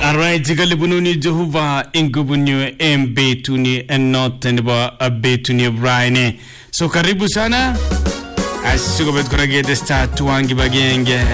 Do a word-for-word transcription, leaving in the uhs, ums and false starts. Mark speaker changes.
Speaker 1: Alright, galibununi Jehovah ingubunyo mbetuni enote nebo betuni Brian. So karibu sana. Asiko bet koragede sta tuangi bagenge.